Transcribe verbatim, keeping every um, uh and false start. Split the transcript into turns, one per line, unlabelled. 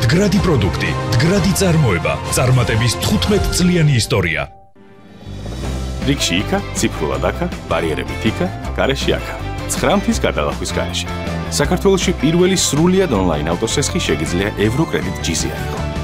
მდგრადი პროდუქტი, მდგრადი წარმოება, წარმატების თხუთმეტ წლიანი ისტორია.
რიგში იქა, ციფრულად აქა, ბარიერებით იქა, გარეშე აქა. ცხრამთის გადალახვის გარეშე. საქართველოში პირველი სრულიად ონლაინ ავტოსესხი შეგიძლია ევროკრედიტ ჯი-ზე აიღო.